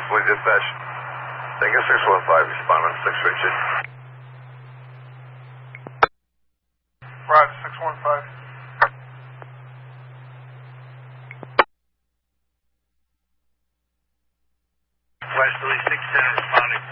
Police Dispatch. Tango 615, respond on 6 Richard. Roger, 615. Westerly 610 responding.